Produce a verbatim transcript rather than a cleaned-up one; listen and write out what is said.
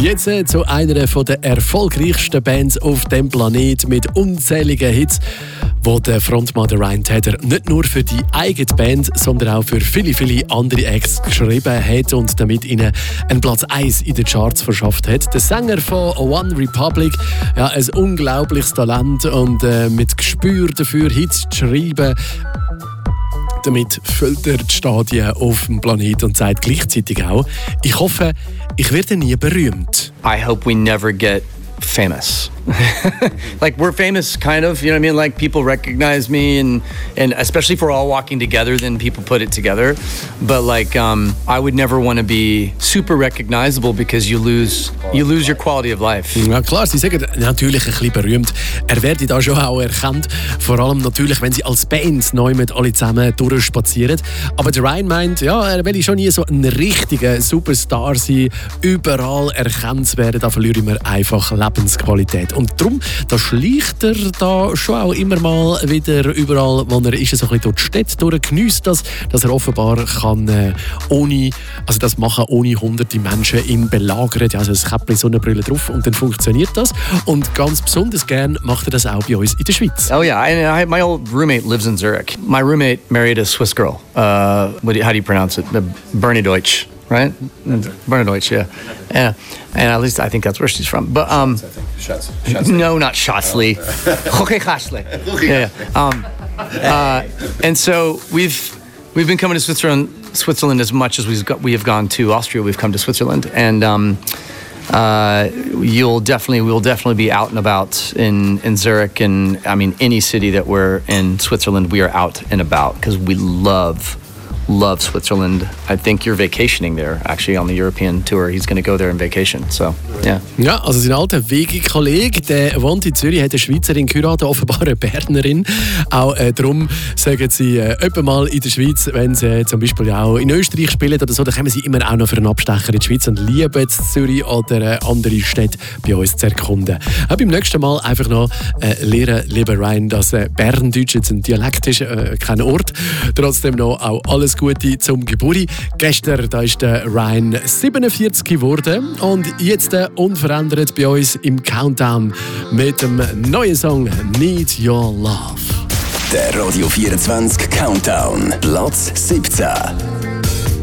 Jetzt äh, zu einer der erfolgreichsten Bands auf dem Planet mit unzähligen Hits, wo der Frontmann der Ryan Tedder nicht nur für die eigene Band, sondern auch für viele, viele andere Acts geschrieben hat und damit ihnen einen Platz eins in den Charts verschafft hat. Der Sänger von One Republic, ja, ein unglaubliches Talent und äh, mit Gespür dafür, Hits zu schreiben. Damit füllt er die Stadien auf dem Planet und sagt gleichzeitig auch, ich hoffe, ich werde nie berühmt. I hope we never get famous. Like we're famous kind of, you know what I mean? Like people recognize me and and especially if we're all walking together, then people put it together. But like um, I would never want to be super recognizable because you lose you lose your quality of life. Ja klar, sie sagen natürlich ein bisschen berühmt. Er werde da schon auch erkannt, vor allem natürlich, wenn sie als Band neu mit alle zusammen durchspazieren. Aber der Ryan meint, ja, er will schon nie so ein richtiger Superstar sein, überall erkannt zu werden, da verlieren wir einfach Lebensqualität. Und darum, da schleicht er da schon auch immer mal wieder überall, wo er ist, so ein bisschen durch die Städte durch, geniesst das, dass er offenbar kann, äh, ohne, also das machen ohne hunderte Menschen ihn belagern, ja, also ein Käppchen, Sonnenbrille drauf und dann funktioniert das. Und ganz besonders gern macht er das auch bei uns in der Schweiz. Oh yeah, I, I, my old roommate lives in Zurich. My roommate married a Swiss girl. Uh, what do you, how do you pronounce it? Bernedeutsch. Right? Bernedeutsch, yeah. Yeah. And at least I think that's where she's from. But um Schatz. No, not Schatzli. Okay, Schatzli. Yeah. yeah. Um uh and so we've we've been coming to Switzerland Switzerland as much as we've got, we have gone to Austria, we've come to Switzerland, and um uh you'll definitely we'll definitely be out and about in in Zurich, and I mean any city that we're in Switzerland, we are out and about because we love love Switzerland. I think you're vacationing there, actually, on the European tour. He's going to go there on vacation, so, yeah. Ja, also sein alter Wegi-Kollege, der wohnt in Zürich, hat eine Schweizerin geheiratet, offenbar eine Bernerin. Auch äh, darum sagen sie äh, öppe mal in der Schweiz, wenn sie äh, zum Beispiel auch in Österreich spielen oder so, dann kommen sie immer auch noch für einen Abstecher in die Schweiz und lieben Zürich oder äh, andere Städte bei uns zu erkunden. Auch beim nächsten Mal einfach noch äh, lernen, lieber Ryan, dass äh, Berndeutsch jetzt ein Dialekt ist, äh, kein Ort. Trotzdem noch auch alles Gute zum Geburi. Gestern da ist der Ryan siebenundvierzig geworden und jetzt äh, unverändert bei uns im Countdown mit dem neuen Song Need Your Love. Der Radio vierundzwanzig Countdown, Platz siebzehn.